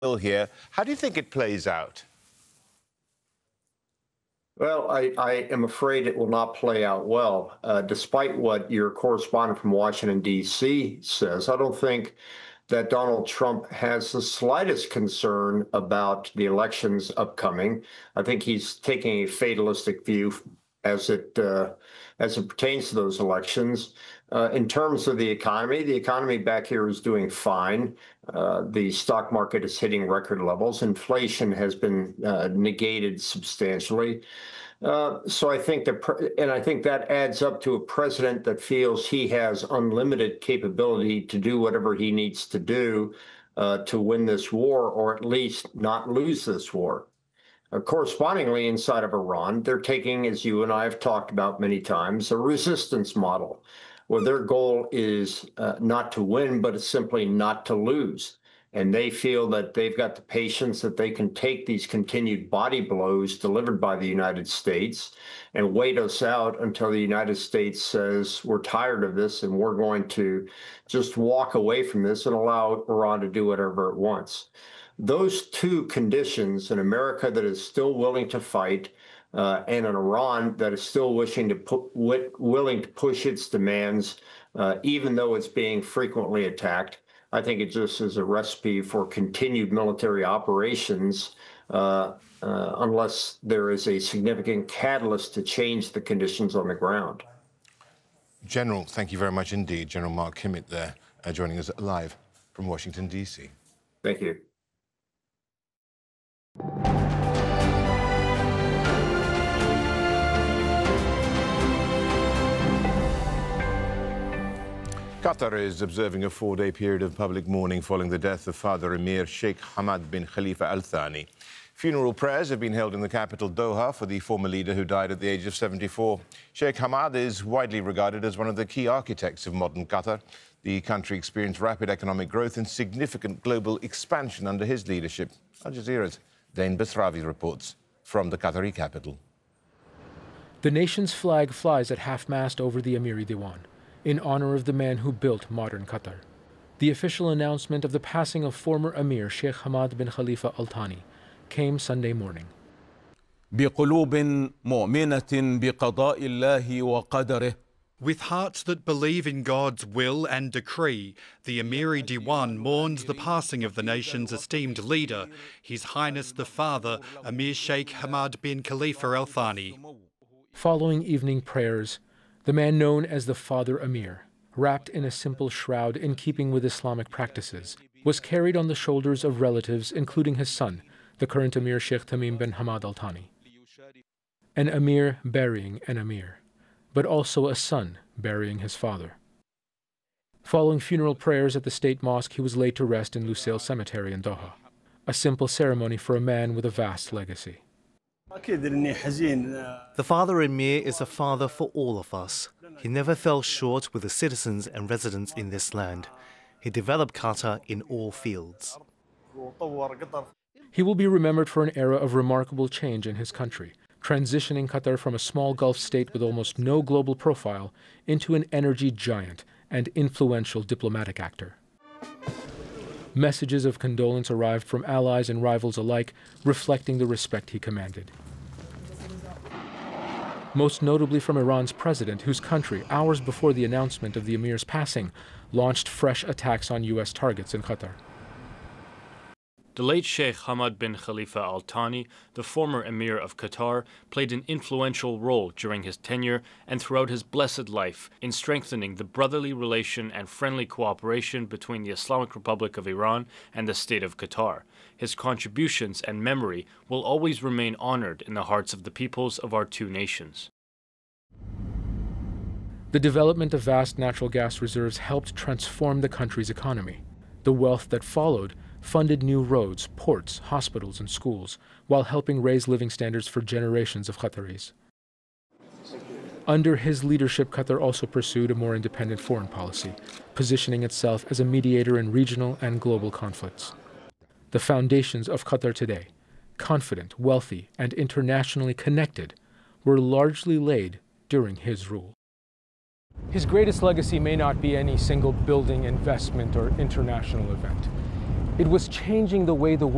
here. How do you think it plays out? Well, I am afraid it will not play out well. Despite what your correspondent from Washington, D.C. says, I don't think that Donald Trump has the slightest concern about the elections upcoming. I think he's taking a fatalistic view as it pertains to those elections. In terms of the economy back here is doing fine. The stock market is hitting record levels. Inflation has been negated substantially. So I think that adds up to a president that feels he has unlimited capability to do whatever he needs to do to win this war, or at least not lose this war. Correspondingly, inside of Iran, they're taking, as you and I have talked about many times, a resistance model, where their goal is not to win, but it's simply not to lose. And they feel that they've got the patience that they can take these continued body blows delivered by the United States and wait us out until the United States says, we're tired of this and we're going to just walk away from this and allow Iran to do whatever it wants. Those two conditions, an America that is still willing to fight and an Iran that is still willing to push its demands, even though it's being frequently attacked, I think it just is a recipe for continued military operations unless there is a significant catalyst to change the conditions on the ground. General, thank you very much indeed. General Mark Kimmitt there, joining us live from Washington, D.C. Thank you. Qatar is observing a 4-day period of public mourning following the death of Father Emir Sheikh Hamad bin Khalifa Al Thani. Funeral prayers have been held in the capital Doha for the former leader who died at the age of 74. Sheikh Hamad is widely regarded as one of the key architects of modern Qatar. The country experienced rapid economic growth and significant global expansion under his leadership. Al Jazeera's Dain Basravi reports from the Qatari capital. The nation's flag flies at half-mast over the Amiri Diwan, in honor of the man who built modern Qatar. The official announcement of the passing of former Emir Sheikh Hamad bin Khalifa Al Thani came Sunday morning. بقلوب مؤمنة بقضاء الله وقدره. With hearts that believe in God's will and decree, the Amiri Diwan mourns the passing of the nation's esteemed leader, His Highness the Father, Emir Sheikh Hamad bin Khalifa Al Thani. Following evening prayers, the man known as the Father Emir, wrapped in a simple shroud in keeping with Islamic practices, was carried on the shoulders of relatives, including his son, the current Emir Sheikh Tamim bin Hamad Al Thani. An Emir burying an Emir, but also a son burying his father. Following funeral prayers at the state mosque, he was laid to rest in Lusail Cemetery in Doha, a simple ceremony for a man with a vast legacy. The Father Emir is a father for all of us. He never fell short with the citizens and residents in this land. He developed Qatar in all fields. He will be remembered for an era of remarkable change in his country, transitioning Qatar from a small Gulf state with almost no global profile into an energy giant and influential diplomatic actor. Messages of condolence arrived from allies and rivals alike, reflecting the respect he commanded. Most notably from Iran's president, whose country, hours before the announcement of the Emir's passing, launched fresh attacks on U.S. targets in Qatar. The late Sheikh Hamad bin Khalifa Al Thani, the former Emir of Qatar, played an influential role during his tenure and throughout his blessed life in strengthening the brotherly relation and friendly cooperation between the Islamic Republic of Iran and the State of Qatar. His contributions and memory will always remain honored in the hearts of the peoples of our two nations. The development of vast natural gas reserves helped transform the country's economy. The wealth that followed funded new roads, ports, hospitals, and schools, while helping raise living standards for generations of Qataris. Under his leadership, Qatar also pursued a more independent foreign policy, positioning itself as a mediator in regional and global conflicts. The foundations of Qatar today, confident, wealthy, and internationally connected, were largely laid during his rule. His greatest legacy may not be any single building, investment, or international event. It was changing the way the world